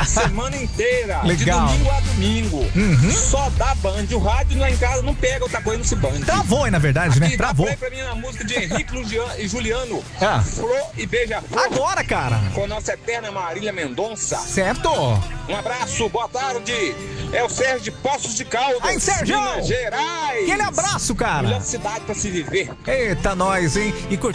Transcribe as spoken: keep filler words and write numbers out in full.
Semana inteira. Legal. De domingo a domingo. Uhum. Só dá Band. O rádio lá em casa não pega outra coisa, não se Band. Travou, na verdade, né? Aqui, dá Travou. play pra mim na música de Henrique Lugian- e Juliano. Ah. Flor e Beija-Flor. Agora, cara. Com nossa eterna Marília Mendonça. Certo. Um abraço, boa tarde. É o Sérgio de Poços de Caldas. Aí, Sérgio. Minas Gerais. Aquele abraço, cara. Melhor cidade pra se viver. Eita, nós, hein? E curtir